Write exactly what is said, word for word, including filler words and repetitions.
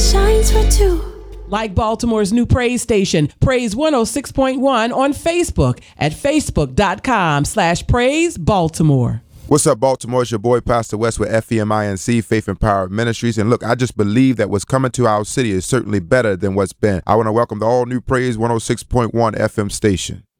shines for two. Like Baltimore's new Praise station, Praise one oh six point one on Facebook at facebook.com slash Praise Baltimore. What's up, Baltimore? It's your boy, Pastor West with F E M I N C, Faith Empowered Ministries. And look, I just believe that what's coming to our city is certainly better than what's been. I want to welcome the all-new Praise one oh six point one F M station.